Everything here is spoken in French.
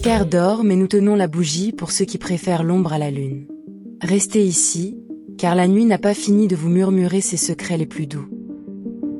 Oscar dort mais nous tenons la bougie pour ceux qui préfèrent l'ombre à la lune. Restez ici, car la nuit n'a pas fini de vous murmurer ses secrets les plus doux.